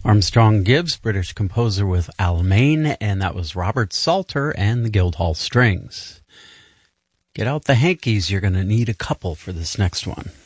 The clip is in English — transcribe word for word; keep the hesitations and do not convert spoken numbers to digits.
Armstrong Gibbs, British composer with Alamein, and that was Robert Salter and the Guildhall Strings. Get out the hankies, you're going to need a couple for this next one.